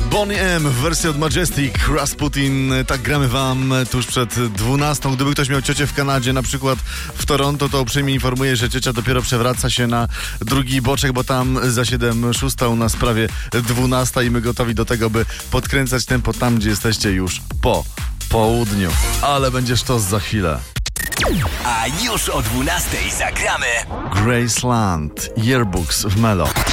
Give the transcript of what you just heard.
Bonnie M w wersji od Majestic, Rasputin. Tak gramy wam tuż przed 12. Gdyby ktoś miał ciocię w Kanadzie, na przykład w Toronto, to uprzejmie informuję, że ciocia dopiero przewraca się na drugi boczek, bo tam za 7:06, u nas prawie 12 i my gotowi do tego, by podkręcać tempo tam, gdzie jesteście już po południu. Ale będzie sztos za chwilę. A już o 12 zagramy Graceland, Yearbooks w Melo.